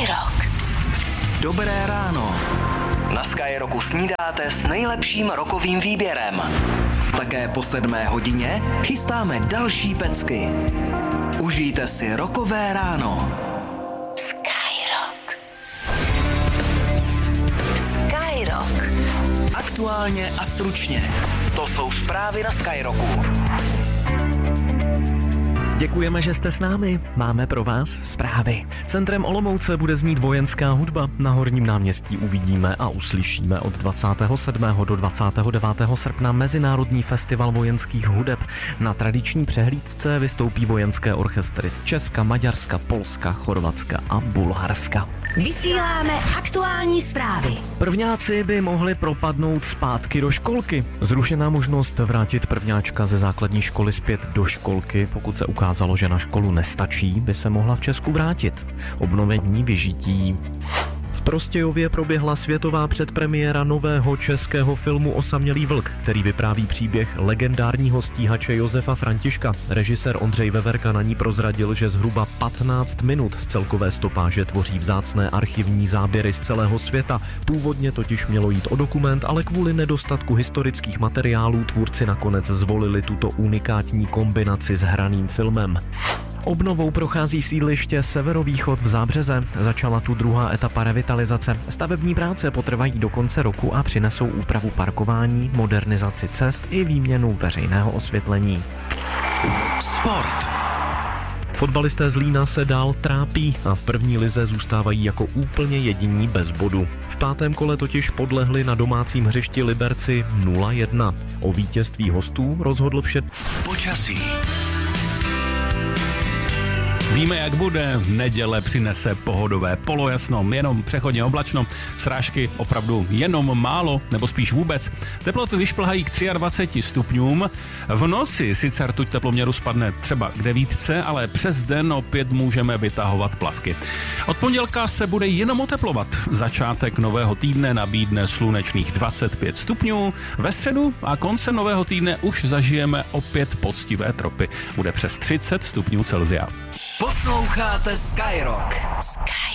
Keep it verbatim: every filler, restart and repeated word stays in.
Skyrock. Dobré ráno. Na Skyrocku snídáte s nejlepším rockovým výběrem. Také po sedmé hodině chystáme další pecky. Užijte si rockové ráno. Skyrock. Skyrock. Aktuálně a stručně. To jsou zprávy na Skyrocku. Děkujeme, že jste s námi. Máme pro vás zprávy. Centrem Olomouce bude znít vojenská hudba. Na Horním náměstí uvidíme a uslyšíme od dvacátého sedmého do dvacátého devátého srpna Mezinárodní festival vojenských hudeb. Na tradiční přehlídce vystoupí vojenské orchestry z Česka, Maďarska, Polska, Chorvatska a Bulharska. Vysíláme aktuální zprávy. Prvňáci by mohli propadnout zpátky do školky. Zrušená možnost vrátit prvňáčka ze základní školy zpět do školky, pokud se ukázalo, že na školu nestačí, by se mohla v Česku vrátit. Obnovení vyžití. V Prostějově proběhla světová předpremiéra nového českého filmu Osamělý vlk, který vypráví příběh legendárního stíhače Josefa Františka. Režisér Ondřej Veverka na ní prozradil, že zhruba patnáct minut z celkové stopáže tvoří vzácné archivní záběry z celého světa. Původně totiž mělo jít o dokument, ale kvůli nedostatku historických materiálů tvůrci nakonec zvolili tuto unikátní kombinaci s hraným filmem. Obnovou prochází sídliště Severovýchod v Zábřeze. Začala tu druhá etapa revitalizace. Stavební práce potrvají do konce roku a přinesou úpravu parkování, modernizaci cest i výměnu veřejného osvětlení. Sport. Fotbalisté z Lína se dál trápí a v první lize zůstávají jako úplně jediní bez bodu. V pátém kole totiž podlehli na domácím hřišti Liberci nula jedna. O vítězství hostů rozhodl vše. Počasí. Víme, jak bude. Neděle přinese pohodové polojasno, jenom přechodně oblačno, srážky opravdu jenom málo, nebo spíš vůbec. Teploty vyšplhají k dvaceti třem stupňům. V noci sice rtuť teploměru spadne třeba k devítce, ale přes den opět můžeme vytahovat plavky. Od pondělka se bude jenom oteplovat. Začátek nového týdne nabídne slunečných dvacet pět stupňů. Ve středu a konce nového týdne už zažijeme opět poctivé tropy. Bude přes třicet stupňů Celsia. Posloucháte Skyrock. Skyrock.